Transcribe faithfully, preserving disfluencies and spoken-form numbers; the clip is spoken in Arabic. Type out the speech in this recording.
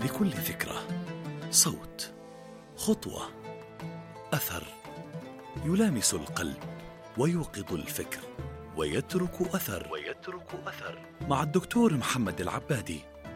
لكل ذكرى صوت، خطوة، أثر يلامس القلب ويوقظ الفكر ويترك أثر ويترك أثر مع الدكتور محمد العبادي